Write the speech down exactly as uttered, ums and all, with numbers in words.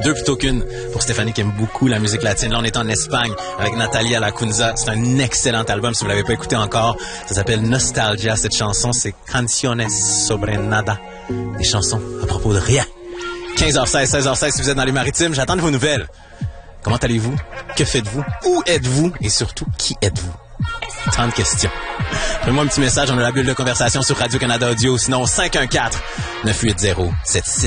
deux plutôt qu'une pour Stéphanie qui aime beaucoup la musique latine. Là, on est en Espagne avec Natalia Lacunza. C'est un excellent album si vous l'avez pas écouté encore. Ça s'appelle Nostalgia. Cette chanson, c'est Canciones sobre nada. Des chansons à propos de rien. quinze heures seize, seize heures seize si vous êtes dans les maritimes. J'attends de vos nouvelles. Comment allez-vous? Que faites-vous? Où êtes-vous? Et surtout, qui êtes-vous? Tant de questions. Faites-moi un petit message, on a la bulle de conversation sur Radio-Canada Audio. Sinon, cinq un quatre, neuf huit zéro, sept six